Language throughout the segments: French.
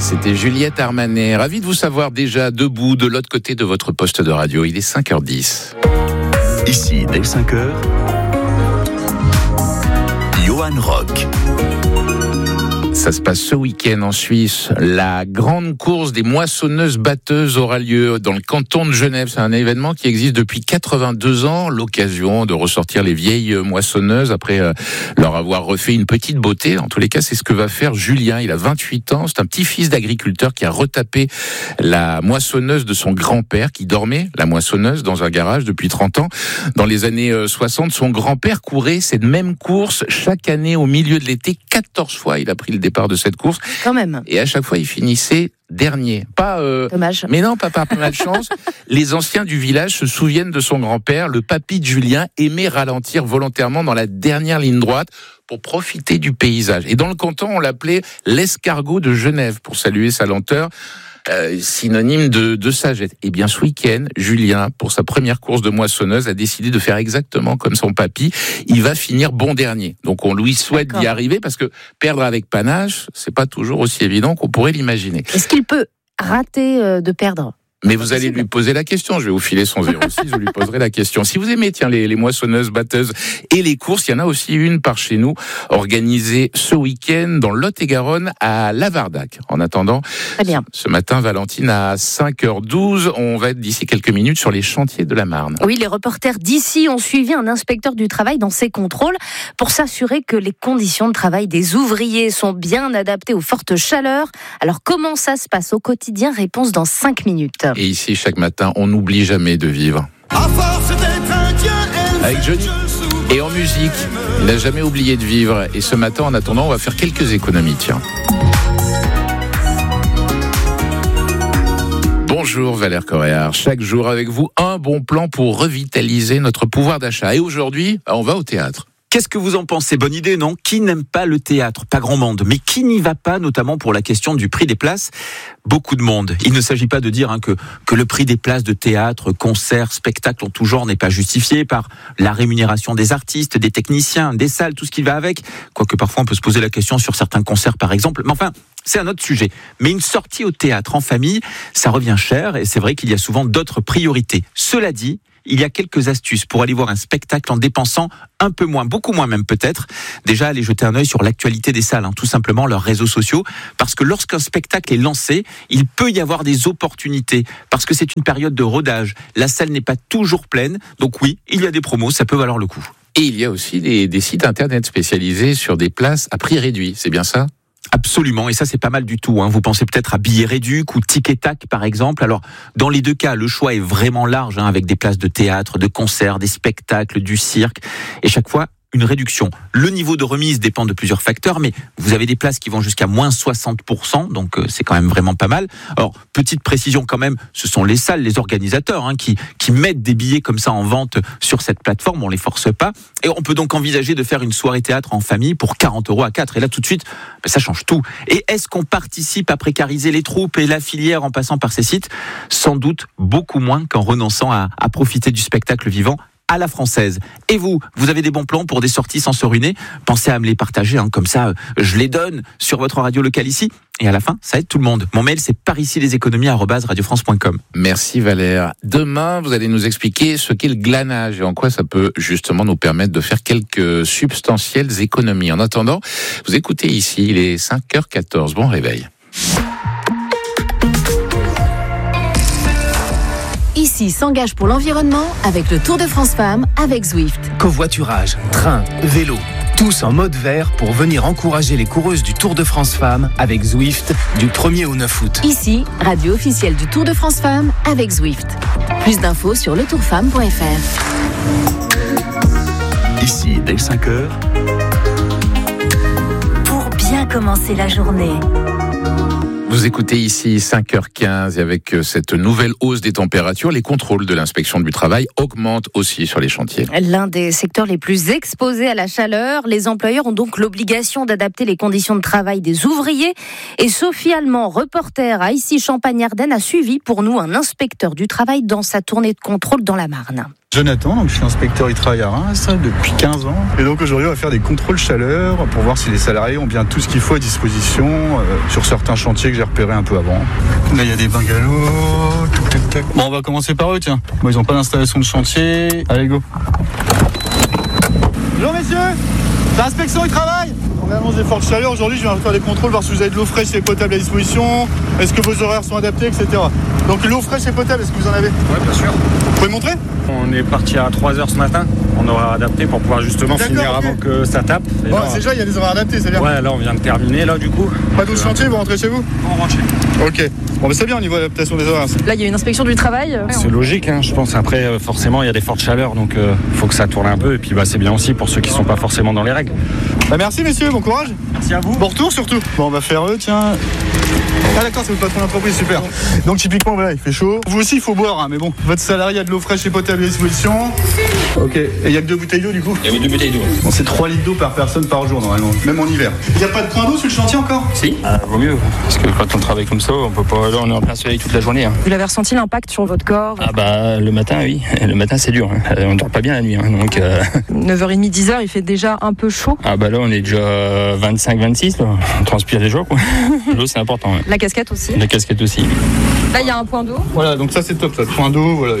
C'était Juliette Armanet. Ravi de vous savoir déjà debout de l'autre côté de votre poste de radio. Il est 5h10. Ici, dès 5h, Johan Rock. Ça se passe ce week-end en Suisse. La grande course des moissonneuses-batteuses aura lieu dans le canton de Genève. C'est un événement qui existe depuis 82 ans. L'occasion de ressortir les vieilles moissonneuses après leur avoir refait une petite beauté. En tous les cas, c'est ce que va faire Julien. Il a 28 ans. C'est un petit-fils d'agriculteur qui a retapé la moissonneuse de son grand-père qui dormait, la moissonneuse, dans un garage depuis 30 ans. Dans les années 60, son grand-père courait cette même course chaque année au milieu de l'été. 14 fois, il a pris le départ de cette course. Quand même. Et à chaque fois, il finissait dernier. Pas, dommage. Mais non, pas par malchance. Les anciens du village se souviennent de son grand-père. Le papy de Julien aimait ralentir volontairement dans la dernière ligne droite pour profiter du paysage. Et dans le canton, on l'appelait l'escargot de Genève pour saluer sa lenteur. Synonyme de sagesse. Et bien ce week-end, Julien, pour sa première course de moissonneuse, a décidé de faire exactement comme son papy. Il va finir bon dernier. Donc on lui souhaite d'y arriver parce que perdre avec panache, c'est pas toujours aussi évident qu'on pourrait l'imaginer. Est-ce qu'il peut rater de perdre ? Mais vous allez lui poser la question. Je vais vous filer son 06, vous lui poserez la question. Si vous aimez, les moissonneuses, batteuses et les courses, il y en a aussi une par chez nous, organisée ce week-end dans Lot-et-Garonne à Lavardac. En attendant, très bien. Ce matin, Valentine, à 5h12, on va être d'ici quelques minutes sur les chantiers de la Marne. Oui, les reporters d'ici ont suivi un inspecteur du travail dans ses contrôles pour s'assurer que les conditions de travail des ouvriers sont bien adaptées aux fortes chaleurs. Alors, comment ça se passe au quotidien ? Réponse dans 5 minutes. Et ici, chaque matin, on n'oublie jamais de vivre. Avec Johnny. Et en musique, il n'a jamais oublié de vivre. Et ce matin, en attendant, on va faire quelques économies, tiens. Bonjour Valère Coréard, chaque jour avec vous, un bon plan pour revitaliser notre pouvoir d'achat. Et aujourd'hui, on va au théâtre. Qu'est-ce que vous en pensez ? Bonne idée, non ? Qui n'aime pas le théâtre ? Pas grand monde. Mais qui n'y va pas, notamment pour la question du prix des places ? Beaucoup de monde. Il ne s'agit pas de dire que le prix des places de théâtre, concerts, spectacles en tout genre n'est pas justifié par la rémunération des artistes, des techniciens, des salles, tout ce qui va avec. Quoique parfois on peut se poser la question sur certains concerts par exemple. Mais enfin, c'est un autre sujet. Mais une sortie au théâtre en famille, ça revient cher et c'est vrai qu'il y a souvent d'autres priorités. Cela dit, il y a quelques astuces pour aller voir un spectacle en dépensant un peu moins, beaucoup moins même peut-être. Déjà, aller jeter un œil sur l'actualité des salles, tout simplement leurs réseaux sociaux, parce que lorsqu'un spectacle est lancé, il peut y avoir des opportunités, parce que c'est une période de rodage. La salle n'est pas toujours pleine, donc oui, il y a des promos, ça peut valoir le coup. Et il y a aussi des sites internet spécialisés sur des places à prix réduit, c'est bien ça ? Absolument, et ça c'est pas mal du tout. Vous pensez peut-être à Billets Réduc ou Tic & Tac par exemple. Alors dans les deux cas, le choix est vraiment large, avec des places de théâtre, de concerts, des spectacles, du cirque, et chaque fois une réduction. Le niveau de remise dépend de plusieurs facteurs, mais vous avez des places qui vont jusqu'à moins 60%, donc c'est quand même vraiment pas mal. Alors, petite précision quand même, ce sont les salles, les organisateurs qui mettent des billets comme ça en vente sur cette plateforme, on les force pas. Et on peut donc envisager de faire une soirée théâtre en famille pour 40 € à 4. Et là, tout de suite, ça change tout. Et est-ce qu'on participe à précariser les troupes et la filière en passant par ces sites ? Sans doute beaucoup moins qu'en renonçant à profiter du spectacle vivant à la française. Et vous avez des bons plans pour des sorties sans se ruiner ? Pensez à me les partager, comme ça je les donne sur votre radio locale ici. Et à la fin, ça aide tout le monde. Mon mail, c'est paricileséconomies@radiofrance.com. Merci Valère. Demain, vous allez nous expliquer ce qu'est le glanage et en quoi ça peut justement nous permettre de faire quelques substantielles économies. En attendant, vous écoutez ici, il est 5h14. Bon réveil. Ici s'engage pour l'environnement avec le Tour de France Femmes avec Zwift. Covoiturage, train, vélo, tous en mode vert pour venir encourager les coureuses du Tour de France Femmes avec Zwift du 1er au 9 août. Ici, radio officielle du Tour de France Femmes avec Zwift. Plus d'infos sur letourfemme.fr. Ici, dès 5h. Pour bien commencer la journée. Vous écoutez ici 5h15 et avec cette nouvelle hausse des températures, les contrôles de l'inspection du travail augmentent aussi sur les chantiers. L'un des secteurs les plus exposés à la chaleur, les employeurs ont donc l'obligation d'adapter les conditions de travail des ouvriers. Et Sophie Allemand, reporter à ici Champagne-Ardenne, a suivi pour nous un inspecteur du travail dans sa tournée de contrôle dans la Marne. Jonathan, donc je suis inspecteur du travail à Reims depuis 15 ans. Et donc aujourd'hui, on va faire des contrôles chaleur pour voir si les salariés ont bien tout ce qu'il faut à disposition sur certains chantiers que j'ai repérés un peu avant. Là, il y a des bungalows. Bon, on va commencer par eux, tiens. Bon, ils n'ont pas d'installation de chantier. Allez, go. Bonjour messieurs, c'est l'inspection du travail. On annonce des fortes chaleurs. Aujourd'hui, je viens faire des contrôles, voir si vous avez de l'eau fraîche et potable à disposition. Est-ce que vos horaires sont adaptés, etc. Donc l'eau fraîche et potable, est-ce que vous en avez ? Oui, bien sûr. Vous pouvez montrer ? On est parti à 3h ce matin. On aura adapté pour pouvoir justement finir avant que ça tape. Bon, c'est déjà, il y a des horaires adaptés, c'est bien. Ouais, là on vient de terminer, là du coup. Pas d'eau de chantier, vous rentrez chez vous ? On rentre chez nous. Ok. Bon, mais c'est bien au niveau de l'adaptation des horaires. Là, il y a une inspection du travail. C'est logique, hein, je pense. Après, forcément, il y a des fortes chaleurs, donc il faut que ça tourne un peu. Et puis, c'est bien aussi pour ceux qui ne sont pas forcément dans les règles. Bah, merci messieurs, bon courage. Merci à vous. Bon retour surtout. Bon, on va faire eux, tiens. Ah d'accord, c'est votre patron d'entreprise, super. Donc typiquement, voilà, il fait chaud. Vous aussi, il faut boire, hein, mais bon. Votre salarié a de l'eau fraîche et potable à disposition. Ok. Et il n'y a que 2 bouteilles d'eau du coup ? Il y a 2 bouteilles d'eau. Bon, c'est 3 litres d'eau par personne par jour normalement, même en hiver. Il n'y a pas de point d'eau sur le chantier encore ? Si, vaut mieux. Parce que quand on travaille comme ça, on peut pas. Là, on est en plein soleil toute la journée. Hein. Vous avez ressenti l'impact sur votre corps ? Ah bah le matin, oui. Le matin, c'est dur. Hein. On dort pas bien la nuit. Hein. Donc 9h30, 10h, il fait déjà un peu chaud. Ah bah là, on est déjà 25-26. On transpire déjà quoi. L'eau, c'est important. Ouais. La casquette aussi. La casquette aussi. Là, il y a un point d'eau. Voilà, donc ça c'est top, ça. Point d'eau, voilà.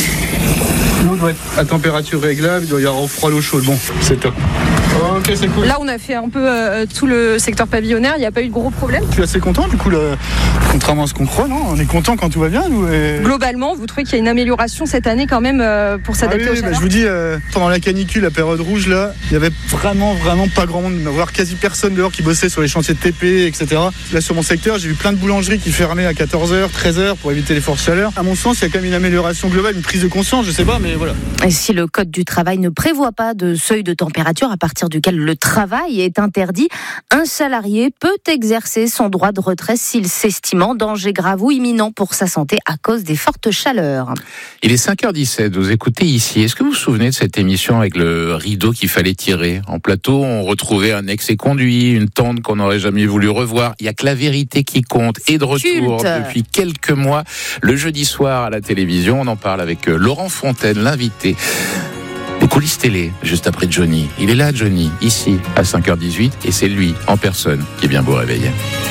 L'eau doit être à température réglable, il doit y avoir au froid, l'eau chaude. Bon, c'est top. Ok, c'est cool. Là, on a fait un peu tout le secteur pavillonnaire. Il n'y a pas eu de gros problèmes. Je suis assez content, du coup, là, contrairement à ce qu'on croit, non ? On est content quand tout va bien, nous. Et... Globalement, vous trouvez qu'il y a une amélioration cette année quand même pour s'adapter aux chaleurs ? Je vous dis, pendant la canicule, la période rouge, là, il y avait vraiment pas grand monde, voire quasi personne dehors qui bossait sur les chantiers de TP, etc. Là, sur mon secteur, j'ai vu plein de boulangeries qui fermaient à 14h, 13h pour éviter les fortes chaleurs. À mon sens, il y a quand même une amélioration globale, une prise de conscience, je sais pas, mais voilà. Et si le Code du travail ne prévoit pas de seuil de température à partir duquel le travail est interdit, un salarié peut exercer son droit de retrait s'il s'estime en danger grave ou imminent pour sa santé à cause des fortes chaleurs. Il est 5h17, vous écoutez ici. Est-ce que vous vous souvenez de cette émission avec le rideau qu'il fallait tirer ? En plateau, on retrouvait un ex-éconduit, une tante qu'on n'aurait jamais voulu revoir. Il n'y a que la vérité qui compte. Et de retour depuis quelques mois, le jeudi soir à la télévision, on en parle avec Laurent Fontaine, l'invité. Les coulisses télé, juste après Johnny. Il est là, Johnny, ici, à 5h18, et c'est lui, en personne, qui est bien beau réveiller.